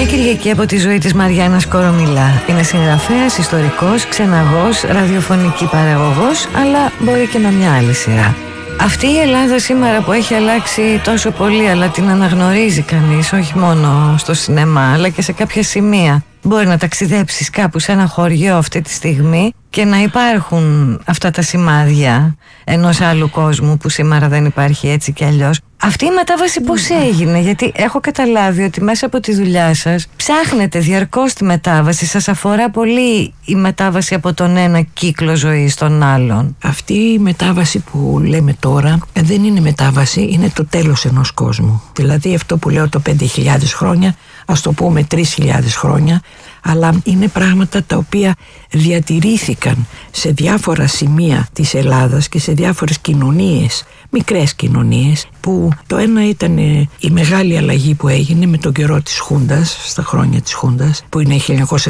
Μια Κυριακή από τη ζωή της Μαριάννας Κορομιλά. Είναι συγγραφέας, ιστορικός, ξεναγός, ραδιοφωνική παραγωγός, αλλά μπορεί και με μια άλλη σειρά. Αυτή η Ελλάδα σήμερα που έχει αλλάξει τόσο πολύ, αλλά την αναγνωρίζει κανείς, όχι μόνο στο σινεμά, αλλά και σε κάποια σημεία. Μπορεί να ταξιδέψεις κάπου σε ένα χωριό αυτή τη στιγμή και να υπάρχουν αυτά τα σημάδια ενός άλλου κόσμου που σήμερα δεν υπάρχει έτσι κι αλλιώς. Αυτή η μετάβαση πώς έγινε? Γιατί έχω καταλάβει ότι μέσα από τη δουλειά σας ψάχνετε διαρκώς τη μετάβαση. Σας αφορά πολύ η μετάβαση από τον ένα κύκλο ζωής στον άλλον. Αυτή η μετάβαση που λέμε τώρα δεν είναι μετάβαση, είναι το τέλος ενός κόσμου. Δηλαδή αυτό που λέω το 5.000 χρόνια, ας το πούμε 3.000 χρόνια, αλλά είναι πράγματα τα οποία διατηρήθηκαν σε διάφορα σημεία της Ελλάδας και σε διάφορες κοινωνίες, μικρές κοινωνίες, που το ένα ήταν η μεγάλη αλλαγή που έγινε με τον καιρό της Χούντας, στα χρόνια της Χούντας, που είναι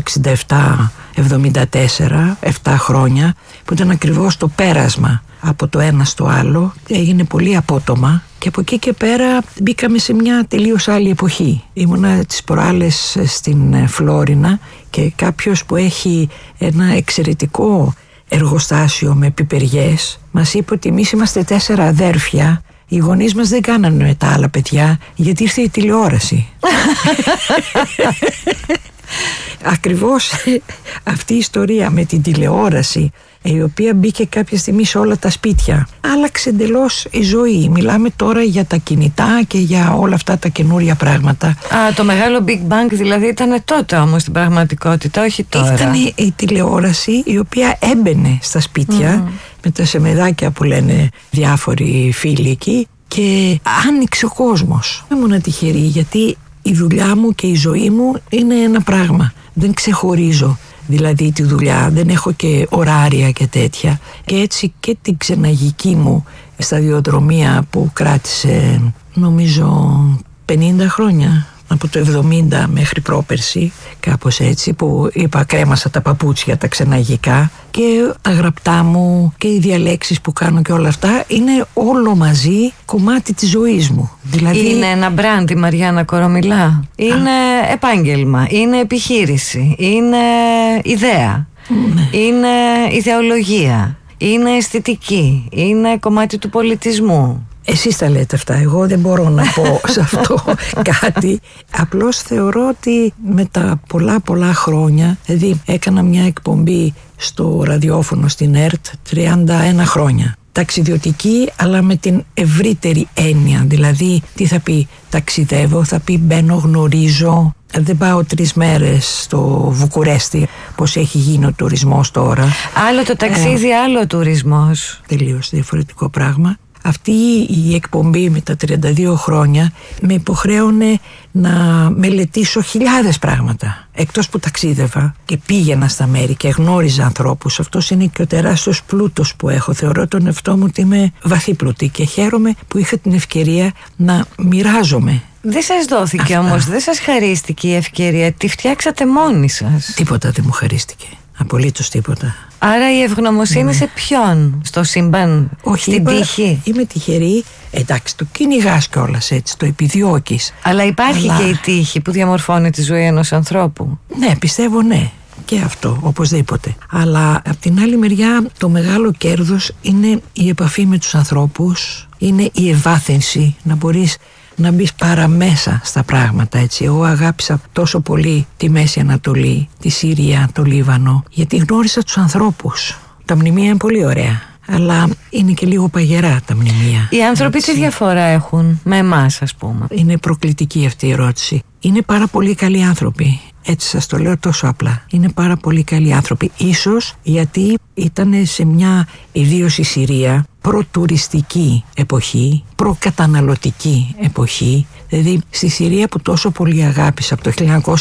1967-74, 7 χρόνια, που ήταν ακριβώς το πέρασμα από το ένα στο άλλο, έγινε πολύ απότομα. Και από εκεί και πέρα μπήκαμε σε μια τελείως άλλη εποχή. Ήμουνα τις προάλλες στην Φλόρινα και κάποιος που έχει ένα εξαιρετικό εργοστάσιο με πιπεριές μας είπε ότι εμείς είμαστε 4 αδέρφια. Οι γονείς μας δεν κάνανε τα άλλα παιδιά γιατί ήρθε η τηλεόραση. Ακριβώς αυτή η ιστορία με την τηλεόραση, η οποία μπήκε κάποια στιγμή σε όλα τα σπίτια, άλλαξε εντελώς η ζωή. Μιλάμε τώρα για τα κινητά και για όλα αυτά τα καινούρια πράγματα. Το μεγάλο Big Bang δηλαδή ήταν τότε όμως στην πραγματικότητα, όχι τώρα. Ήταν η τηλεόραση η οποία έμπαινε στα σπίτια με τα σεμεδάκια που λένε διάφοροι φίλοι εκεί και άνοιξε ο κόσμος. Ήμουν τυχερή γιατί η δουλειά μου και η ζωή μου είναι ένα πράγμα. Δεν ξεχωρίζω δηλαδή τη δουλειά, δεν έχω και ωράρια και τέτοια. Και έτσι και την ξεναγική μου σταδιοδρομία που κράτησε νομίζω 50 χρόνια, από το 70 μέχρι πρόπερση, κάπως έτσι, που είπα κρέμασα τα παπούτσια τα ξεναγικά, και τα γραπτά μου και οι διαλέξεις που κάνω και όλα αυτά είναι όλο μαζί κομμάτι της ζωής μου. Δηλαδή... Είναι ένα μπραντ η Μαριάννα Κορομιλά, είναι επάγγελμα, είναι επιχείρηση, είναι ιδέα, είναι ιδεολογία, είναι αισθητική, είναι κομμάτι του πολιτισμού. Εσείς τα λέτε αυτά, εγώ δεν μπορώ να πω σε αυτό κάτι. Απλώς θεωρώ ότι με τα πολλά χρόνια, δηλαδή έκανα μια εκπομπή στο ραδιόφωνο στην ΕΡΤ 31 χρόνια. Ταξιδιωτική, αλλά με την ευρύτερη έννοια. Δηλαδή, τι θα πει ταξιδεύω, θα πει μπαίνω, γνωρίζω. Δεν πάω 3 μέρες στο Βουκουρέστι, πως έχει γίνει ο τουρισμός τώρα. Άλλο το ταξίδι, άλλο ο τουρισμός. Τελείως διαφορετικό πράγμα. Αυτή η εκπομπή με τα 32 χρόνια με υποχρέωνε να μελετήσω χιλιάδες πράγματα. Εκτός που ταξίδευα και πήγαινα στα μέρη και γνώριζα ανθρώπους. Αυτός είναι και ο τεράστιος πλούτος που έχω. Θεωρώ τον εαυτό μου ότι είμαι βαθύπλουτη και χαίρομαι που είχα την ευκαιρία να μοιράζομαι. Δεν σας δόθηκε όμως, δεν σας χαρίστηκε η ευκαιρία, τη φτιάξατε μόνοι σας. Τίποτα δεν μου χαρίστηκε. Απολύτως τίποτα. Άρα η ευγνωμοσύνη σε ποιον? Στο σύμπαν? Όχι, στην τύχη? Είμαι τυχερή. Εντάξει, το κυνηγάς κιόλας έτσι, το επιδιώκεις. Αλλά υπάρχει και η τύχη που διαμορφώνει τη ζωή ενός ανθρώπου. Ναι, πιστεύω ναι. Και αυτό, οπωσδήποτε. Αλλά από την άλλη μεριά το μεγάλο κέρδος είναι η επαφή με τους ανθρώπους, είναι η ευάθυνση, να μπορείς να μπεις παραμέσα στα πράγματα, έτσι. Εγώ αγάπησα τόσο πολύ τη Μέση Ανατολή, τη Συρία, το Λίβανο, γιατί γνώρισα τους ανθρώπους. Τα μνημεία είναι πολύ ωραία, αλλά είναι και λίγο παγερά τα μνημεία. Οι άνθρωποι τι διαφορά έχουν με εμάς, ας πούμε? Είναι προκλητική αυτή η ερώτηση. Είναι πάρα πολύ καλοί άνθρωποι. Έτσι σας το λέω τόσο απλά. Είναι πάρα πολύ καλοί άνθρωποι. Ίσως γιατί ήταν σε μια, ιδίως η Συρία, προτουριστική εποχή, προκαταναλωτική εποχή. Δηλαδή στη Συρία που τόσο πολύ αγάπησα από το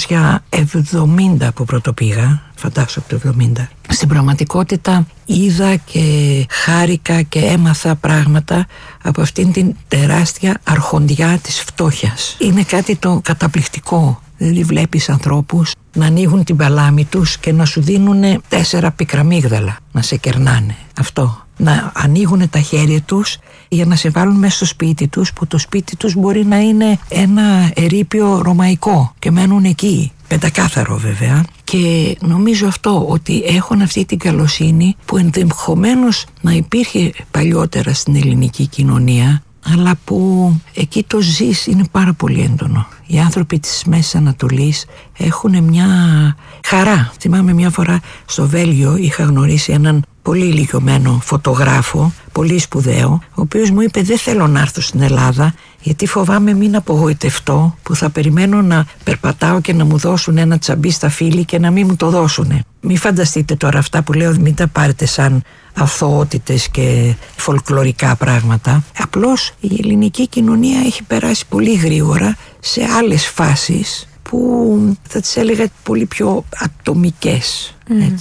1970 που πρώτο πήγα, φαντάσου από το 70, στην πραγματικότητα είδα και χάρηκα και έμαθα πράγματα από αυτήν την τεράστια αρχοντιά της φτώχειας. Είναι κάτι το καταπληκτικό. Δηλαδή βλέπεις ανθρώπους να ανοίγουν την παλάμη τους και να σου δίνουν 4 πικραμίγδαλα να σε κερνάνε. Αυτό. να ανοίγουν τα χέρια τους για να σε βάλουν μέσα στο σπίτι τους, που το σπίτι τους μπορεί να είναι ένα ερείπιο ρωμαϊκό και μένουν εκεί, πεντακάθαρο βέβαια. Και νομίζω αυτό, ότι έχουν αυτή την καλοσύνη που ενδεχομένως να υπήρχε παλιότερα στην ελληνική κοινωνία, αλλά που εκεί το ζεις είναι πάρα πολύ έντονο. Οι άνθρωποι της Μέσης Ανατολής έχουν μια χαρά. Θυμάμαι μια φορά στο Βέλγιο είχα γνωρίσει έναν πολύ ηλικιωμένο φωτογράφο, πολύ σπουδαίο, ο οποίος μου είπε: δεν θέλω να έρθω στην Ελλάδα, γιατί φοβάμαι μην απογοητευτώ, που θα περιμένω να περπατάω και να μου δώσουν ένα τσαμπί στα φύλλη και να μην μου το δώσουνε. Μην φανταστείτε τώρα αυτά που λέω, μην τα πάρετε σαν αθωότητες και φολκλωρικά πράγματα. Απλώς η ελληνική κοινωνία έχει περάσει πολύ γρήγορα σε άλλες φάσεις που θα τις έλεγα πολύ πιο ατομικές.